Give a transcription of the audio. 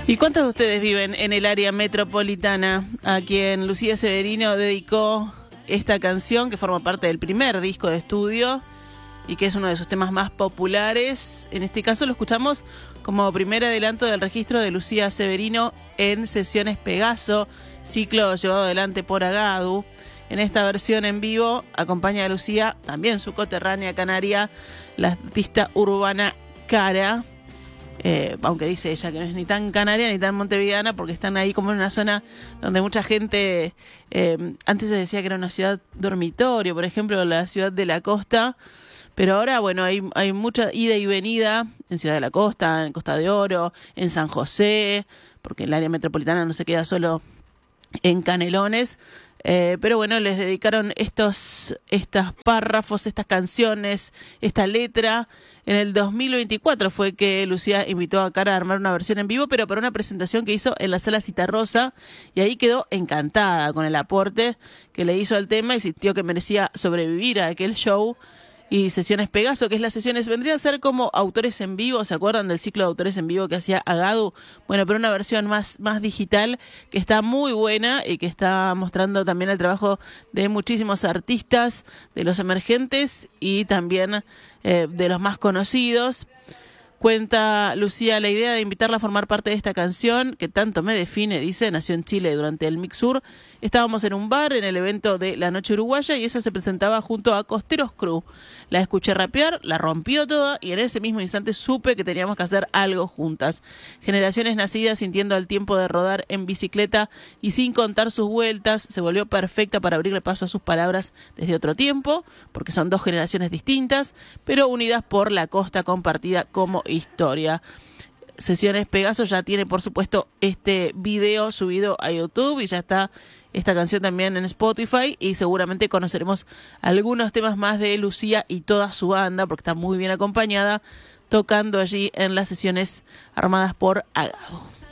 ¿Y cuántos de ustedes viven en el área metropolitana a quien Lucía Severino dedicó esta canción que forma parte del primer disco de estudio y que es uno de sus temas más populares? En este caso lo escuchamos como primer adelanto del registro de Lucía Severino en Sesiones Pegaso, ciclo llevado adelante por Agadu. En esta versión en vivo acompaña a Lucía, también su coterránea canaria, la artista urbana Cara. Aunque dice ella que no es ni tan canaria ni tan montevideana, porque están ahí como en una zona donde mucha gente, antes se decía que era una ciudad dormitorio, por ejemplo, la ciudad de la costa, pero ahora, bueno, hay mucha ida y venida en Ciudad de la Costa, en Costa de Oro, en San José, porque el área metropolitana no se queda solo en Canelones. Pero bueno, les dedicaron estos párrafos, estas canciones, esta letra. En el 2024 fue que Lucía invitó a Cara a armar una versión en vivo, pero para una presentación que hizo en la Sala Citarrosa, y ahí quedó encantada con el aporte que le hizo al tema y sintió que merecía sobrevivir a aquel show. Y Sesiones Pegaso, que es las sesiones, vendrían a ser como autores en vivo, ¿se acuerdan del ciclo de autores en vivo que hacía Agadu? Bueno, pero una versión más digital, que está muy buena y que está mostrando también el trabajo de muchísimos artistas, de los emergentes y también de los más conocidos. Cuenta Lucía la idea de invitarla a formar parte de esta canción que tanto me define, dice, nació en Chile durante el Mixur. Estábamos en un bar en el evento de La Noche Uruguaya y ella se presentaba junto a Costeros Crew. La escuché rapear, la rompió toda y en ese mismo instante supe que teníamos que hacer algo juntas. Generaciones nacidas sintiendo el tiempo de rodar en bicicleta y sin contar sus vueltas, se volvió perfecta para abrirle paso a sus palabras desde otro tiempo, porque son dos generaciones distintas, pero unidas por la costa compartida como historia. Sesiones Pegaso ya tiene, por supuesto, este video subido a YouTube y ya está esta canción también en Spotify y seguramente conoceremos algunos temas más de Lucía y toda su banda porque está muy bien acompañada tocando allí en las sesiones armadas por Agadu.